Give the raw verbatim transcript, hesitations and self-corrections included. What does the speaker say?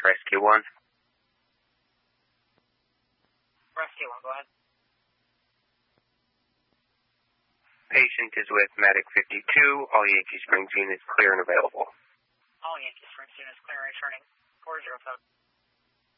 Rescue one. Rescue one, go ahead. Patient is with Medic fifty-two. All Yankee Springs units clear and available. All Yankee Springs units clear and returning. four zero seven.